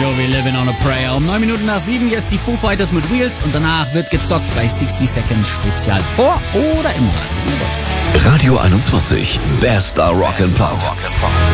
Jovi, Living on a Prayer. Um 9 Minuten nach 7 jetzt die Foo Fighters mit Wheels und danach wird gezockt bei 60 Seconds Spezial vor oder im Radio. Radio 21, bester Rock and Pop.